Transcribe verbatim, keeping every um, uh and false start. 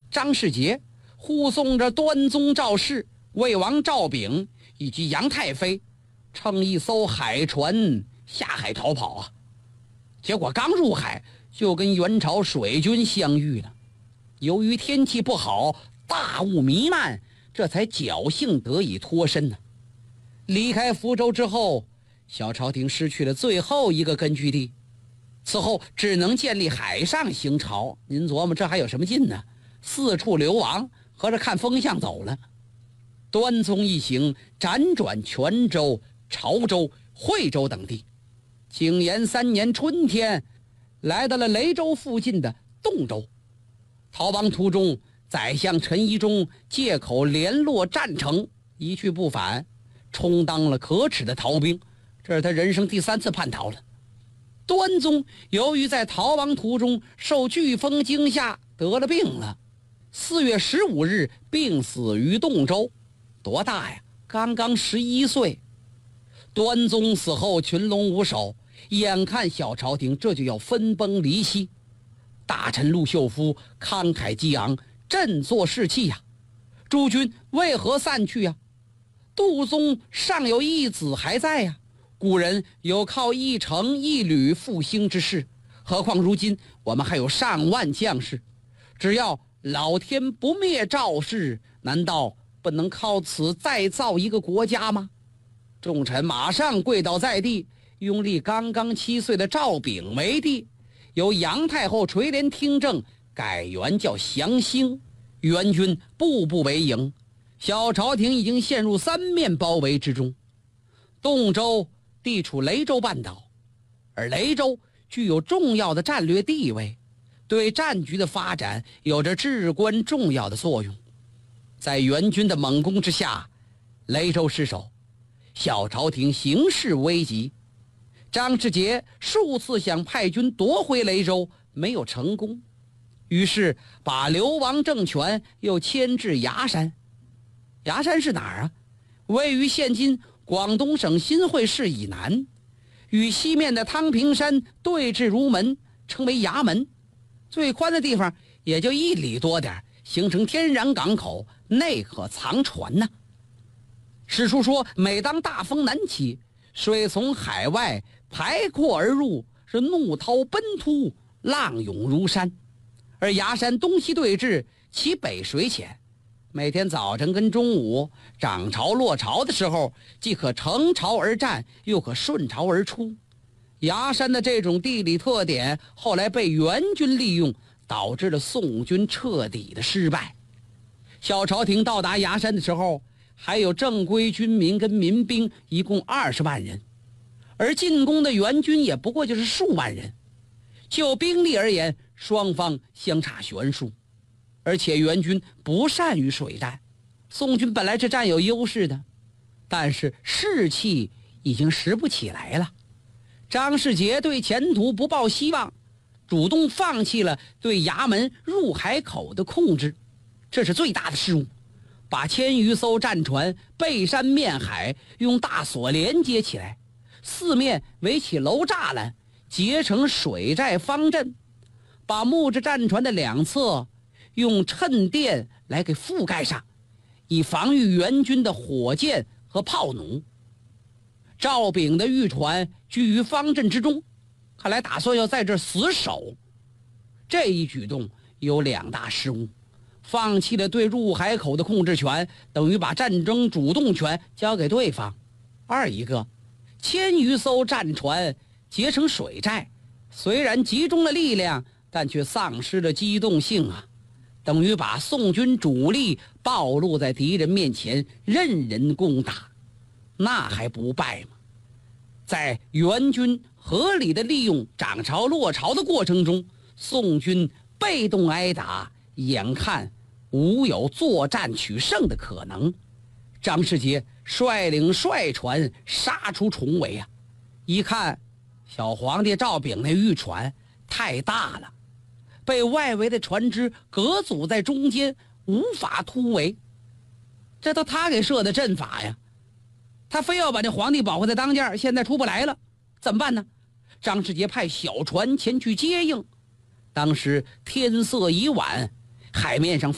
张世杰护送着端宗赵氏、魏王赵炳以及杨太妃乘一艘海船下海逃跑啊。结果刚入海就跟元朝水军相遇了。由于天气不好，大雾弥漫，这才侥幸得以脱身呢。离开福州之后，小朝廷失去了最后一个根据地，此后只能建立海上行朝。您琢磨这还有什么劲呢？四处流亡，合着看风向走了。端宗一行辗转泉州、潮州、惠州等地，景延三年春天来到了雷州附近的洞州。逃亡途中，宰相陈宜中借口联络战城，一去不返，充当了可耻的逃兵。这是他人生第三次叛逃了。端宗由于在逃亡途中受飓风惊吓得了病了，四月十五日病死于洞州。多大呀？刚刚十一岁。端宗死后群龙无首，眼看小朝廷这就要分崩离析。大臣陆秀夫慷慨激昂，振作士气呀、啊！诸军为何散去呀、啊？杜宗尚有一子还在呀、啊！古人有靠一城一旅复兴之势，何况如今我们还有上万将士，只要老天不灭赵氏，难道不能靠此再造一个国家吗？众臣马上跪倒在地，拥立刚刚七岁的赵炳为帝，由杨太后垂帘听政，改元叫祥兴。元军步步为营，小朝廷已经陷入三面包围之中。洞州地处雷州半岛，而雷州具有重要的战略地位，对战局的发展有着至关重要的作用。在元军的猛攻之下，雷州失守，小朝廷形势危急。张世杰数次想派军夺回雷州，没有成功，于是把流亡政权又迁至崖山。崖山是哪儿啊？位于现今广东省新会市以南，与西面的汤平山对峙如门，称为崖门。最宽的地方也就一里多点，形成天然港口，内可藏船呢、啊。史书说，每当大风南起，水从海外排阔而入，是怒涛奔突，浪涌如山。而崖山东西对峙，其北水浅，每天早晨跟中午涨潮落潮的时候，既可乘潮而战，又可顺潮而出。崖山的这种地理特点后来被元军利用，导致了宋军彻底的失败。小朝廷到达崖山的时候，还有正规军民跟民兵一共二十万人，而进攻的元军也不过就是数万人。就兵力而言，双方相差悬殊，而且元军不善于水战，宋军本来是占有优势的，但是士气已经拾不起来了。张世杰对前途不抱希望，主动放弃了对衙门入海口的控制，这是最大的失误。把千余艘战船背山面海，用大锁连接起来，四面围起楼栅栏，结成水寨方阵，把木质战船的两侧用衬垫来给覆盖上，以防御元军的火箭和炮弩。赵炳的御船居于方阵之中，看来打算要在这死守。这一举动有两大失误：放弃了对入海口的控制权，等于把战争主动权交给对方；二一个，千余艘战船结成水寨，虽然集中了力量，但却丧失了机动性啊，等于把宋军主力暴露在敌人面前，任人攻打，那还不败吗？在元军合理的利用涨潮落潮的过程中，宋军被动挨打，眼看无有作战取胜的可能。张世杰率领帅船杀出重围啊！一看小皇帝赵炳那御船太大了，被外围的船只隔阻在中间，无法突围。这都他给设的阵法呀，他非要把这皇帝保护在当间，现在出不来了，怎么办呢？张世杰派小船前去接应。当时天色已晚，海面上